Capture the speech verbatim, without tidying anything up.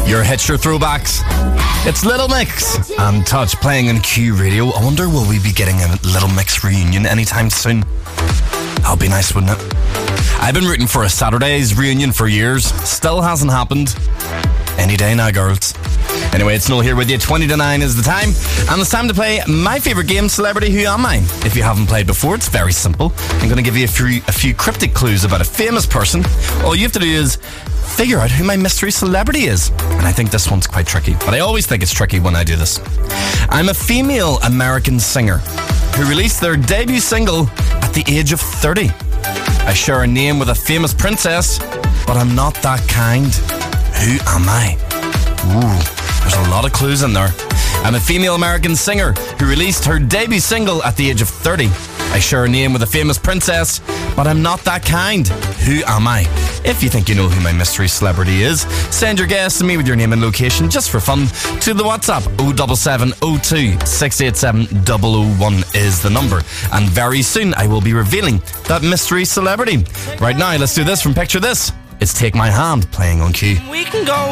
Your hits, your throwbacks. It's Little Mix and Touch playing on Q Radio. I wonder, will we be getting a Little Mix reunion anytime soon? That would be nice, wouldn't it? I've been rooting for a Saturday's reunion for years. Still hasn't happened. Any day now, girls. Anyway, it's Noel here with you. twenty to nine is the time. And it's time to play my favourite game, Celebrity Who Am I? If you haven't played before, it's very simple. I'm going to give you a few, a few cryptic clues about a famous person. All you have to do is figure out who my mystery celebrity is. And I think this one's quite tricky. But I always think it's tricky when I do this. I'm a female American singer who released their debut single at the age of thirty. I share a name with a famous princess, but I'm not that kind. Who am I? Ooh, there's a lot of clues in there. I'm a female American singer who released her debut single at the age of thirty. I share a name with a famous princess, but I'm not that kind. Who am I? If you think you know who my mystery celebrity is, send your guess to me with your name and location just for fun to the WhatsApp. oh seven seven oh two six eight seven oh oh one is the number. And very soon I will be revealing that mystery celebrity. Right now, let's do this from Picture This. It's Take My Hand playing on Q. We can go